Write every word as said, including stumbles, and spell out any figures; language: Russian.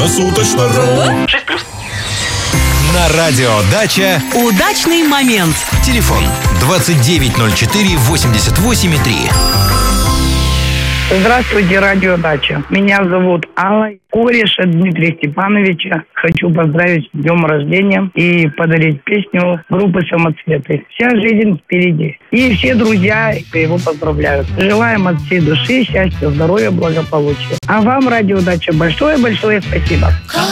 Круглосуточно-ру. шесть плюс. На радио «Дача» Удачный момент. телефон двадцать девять ноль четыре восемьдесят восемь три. Здравствуйте, радио «Дача». Меня зовут Алла. Кореша Дмитрия Степановича хочу поздравить с днем рождения и подарить песню группы «Самоцветы». Вся жизнь впереди. И все друзья его поздравляют. Желаем от всей души счастья, здоровья, благополучия. А вам, радио «Дача», большое-большое спасибо.